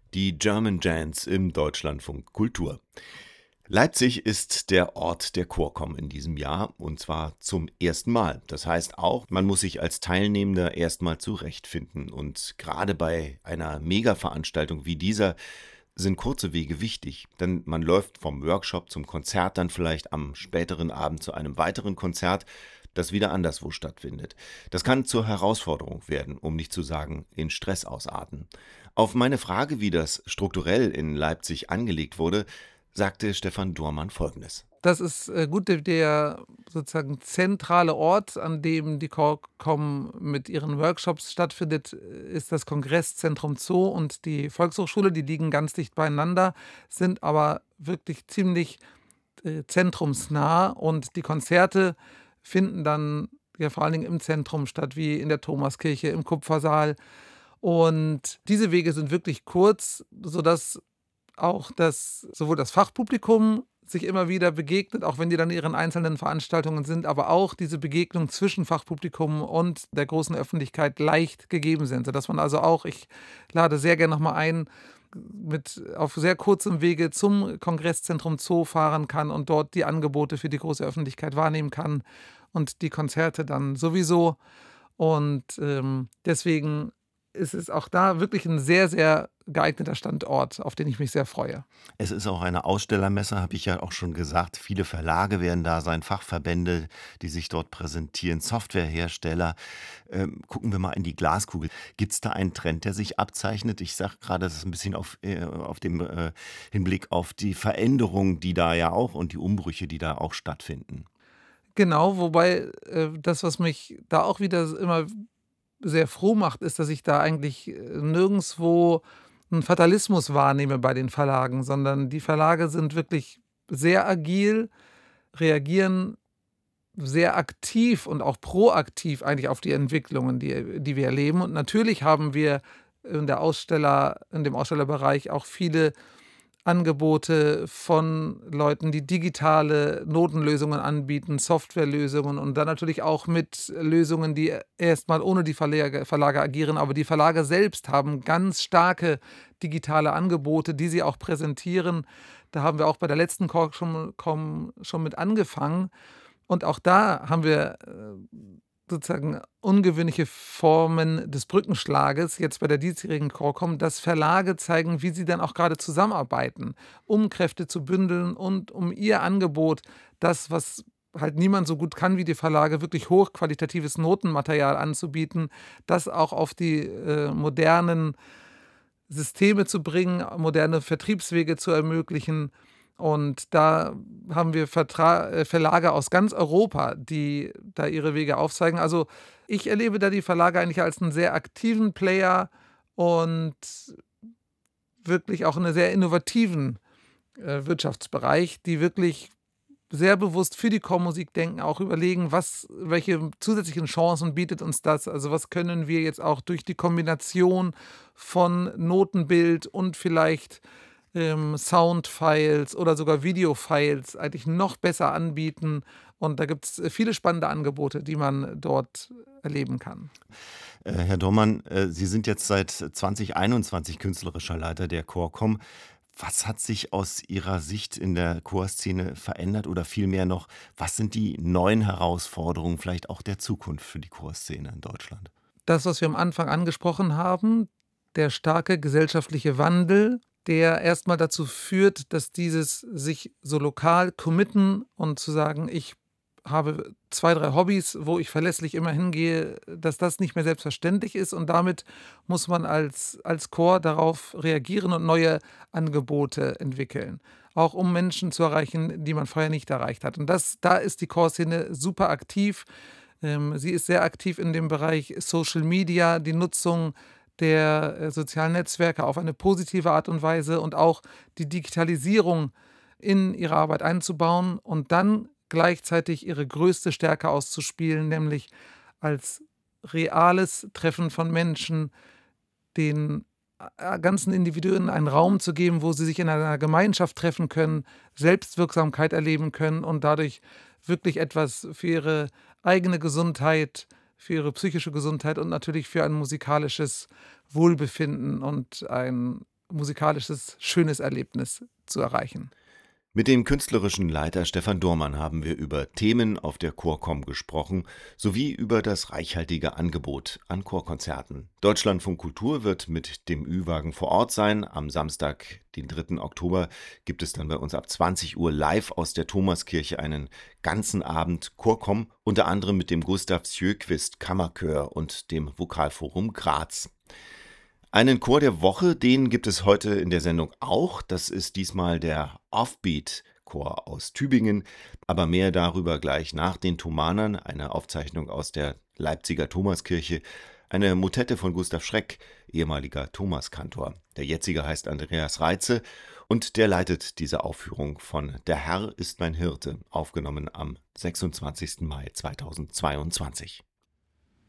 Die German Giants im Deutschlandfunk Kultur. Leipzig ist der Ort der Chorkom in diesem Jahr und zwar zum ersten Mal. Das heißt auch, man muss sich als Teilnehmender erstmal zurechtfinden. Und gerade bei einer Mega-Veranstaltung wie dieser sind kurze Wege wichtig, denn man läuft vom Workshop zum Konzert, dann vielleicht am späteren Abend zu einem weiteren Konzert, das wieder anderswo stattfindet. Das kann zur Herausforderung werden, um nicht zu sagen in Stress ausarten. Auf meine Frage, wie das strukturell in Leipzig angelegt wurde, sagte Stefan Dohrmann Folgendes. Das ist gut, der sozusagen zentrale Ort, an dem die Chorkom mit ihren Workshops stattfindet, ist das Kongresszentrum Zoo und die Volkshochschule. Die liegen ganz dicht beieinander, sind aber wirklich ziemlich zentrumsnah und die Konzerte finden dann ja vor allen Dingen im Zentrum statt, wie in der Thomaskirche, im Kupfersaal. Und diese Wege sind wirklich kurz, sodass auch sowohl das Fachpublikum sich immer wieder begegnet, auch wenn die dann in ihren einzelnen Veranstaltungen sind, aber auch diese Begegnung zwischen Fachpublikum und der großen Öffentlichkeit leicht gegeben sind, sodass man also auch, ich lade sehr gerne nochmal ein, auf sehr kurzem Wege zum Kongresszentrum Zoo fahren kann und dort die Angebote für die große Öffentlichkeit wahrnehmen kann und die Konzerte dann sowieso. Und deswegen ist es auch da wirklich ein sehr, sehr geeigneter Standort, auf den ich mich sehr freue. Es ist auch eine Ausstellermesse, habe ich ja auch schon gesagt. Viele Verlage werden da sein, Fachverbände, die sich dort präsentieren, Softwarehersteller. Gucken wir mal in die Glaskugel. Gibt es da einen Trend, der sich abzeichnet? Ich sage gerade, das ist ein bisschen auf dem Hinblick auf die Veränderungen, die da ja auch und die Umbrüche, die da auch stattfinden. Genau, wobei das, was mich da auch wieder immer sehr froh macht, ist, dass ich da eigentlich nirgendwo einen Fatalismus wahrnehme bei den Verlagen, sondern die Verlage sind wirklich sehr agil, reagieren sehr aktiv und auch proaktiv eigentlich auf die Entwicklungen, die wir erleben. Und natürlich haben wir in dem Ausstellerbereich auch viele Angebote von Leuten, die digitale Notenlösungen anbieten, Softwarelösungen und dann natürlich auch mit Lösungen, die erstmal ohne die Verlage agieren. Aber die Verlage selbst haben ganz starke digitale Angebote, die sie auch präsentieren. Da haben wir auch bei der letzten Call schon mit angefangen. Und auch da haben wir sozusagen ungewöhnliche Formen des Brückenschlages jetzt bei der diesjährigen Chorkom, dass Verlage zeigen, wie sie dann auch gerade zusammenarbeiten, um Kräfte zu bündeln und um ihr Angebot, das, was halt niemand so gut kann wie die Verlage, wirklich hochqualitatives Notenmaterial anzubieten, das auch auf die modernen Systeme zu bringen, moderne Vertriebswege zu ermöglichen. Und da haben wir Verlage aus ganz Europa, die da ihre Wege aufzeigen. Also ich erlebe da die Verlage eigentlich als einen sehr aktiven Player und wirklich auch einen sehr innovativen Wirtschaftsbereich, die wirklich sehr bewusst für die Chormusik denken, auch überlegen, welche zusätzlichen Chancen bietet uns das? Also was können wir jetzt auch durch die Kombination von Notenbild und vielleicht Soundfiles oder sogar Videofiles eigentlich noch besser anbieten. Und da gibt es viele spannende Angebote, die man dort erleben kann. Herr Dohrmann, Sie sind jetzt seit 2021 künstlerischer Leiter der Chorkom. Was hat sich aus Ihrer Sicht in der Chorszene verändert oder vielmehr noch, was sind die neuen Herausforderungen vielleicht auch der Zukunft für die Chorszene in Deutschland? Das, was wir am Anfang angesprochen haben, der starke gesellschaftliche Wandel, der erstmal dazu führt, dass dieses sich so lokal committen und zu sagen, ich habe 2, 3 Hobbys, wo ich verlässlich immer hingehe, dass das nicht mehr selbstverständlich ist und damit muss man als Chor darauf reagieren und neue Angebote entwickeln, auch um Menschen zu erreichen, die man vorher nicht erreicht hat. Und da ist die Chorszene super aktiv. Sie ist sehr aktiv in dem Bereich Social Media, die Nutzung der sozialen Netzwerke auf eine positive Art und Weise und auch die Digitalisierung in ihre Arbeit einzubauen und dann gleichzeitig ihre größte Stärke auszuspielen, nämlich als reales Treffen von Menschen, den ganzen Individuen einen Raum zu geben, wo sie sich in einer Gemeinschaft treffen können, Selbstwirksamkeit erleben können und dadurch wirklich etwas für ihre eigene Gesundheit, für ihre psychische Gesundheit und natürlich für ein musikalisches Wohlbefinden und ein musikalisches, schönes Erlebnis zu erreichen. Mit dem künstlerischen Leiter Stefan Dohrmann haben wir über Themen auf der Chorkom gesprochen, sowie über das reichhaltige Angebot an Chorkonzerten. Deutschlandfunk Kultur wird mit dem Ü-Wagen vor Ort sein. Am Samstag, den 3. Oktober, gibt es dann bei uns ab 20 Uhr live aus der Thomaskirche einen ganzen Abend Chorkom, unter anderem mit dem Gustav Sjöquist Kammerchör und dem Vokalforum Graz. Einen Chor der Woche, den gibt es heute in der Sendung auch. Das ist diesmal der Offbeat-Chor aus Tübingen. Aber mehr darüber gleich nach den Thomanern, eine Aufzeichnung aus der Leipziger Thomaskirche, eine Motette von Gustav Schreck, ehemaliger Thomaskantor. Der jetzige heißt Andreas Reitze und der leitet diese Aufführung von Der Herr ist mein Hirte, aufgenommen am 26. Mai 2022.